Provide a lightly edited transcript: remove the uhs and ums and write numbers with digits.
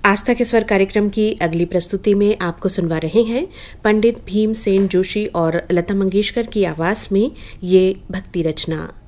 आस्था के स्वर कार्यक्रम की अगली प्रस्तुति में आपको सुनवा रहे हैं पंडित भीमसेन जोशी और लता मंगेशकर की आवाज में ये भक्ति रचना।